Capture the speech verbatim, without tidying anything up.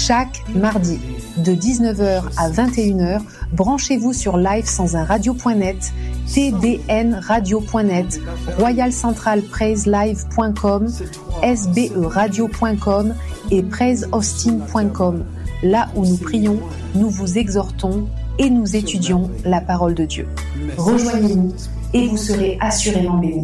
Chaque mardi, de dix-neuf heures à vingt et une heures, branchez-vous sur live sans un radio point net, t d n radio point net, royal central praise live point com, s b e radio point com et praise austin point com. Là où nous prions, nous vous exhortons et nous étudions la parole de Dieu. Rejoignez-nous et vous serez assurément bénis.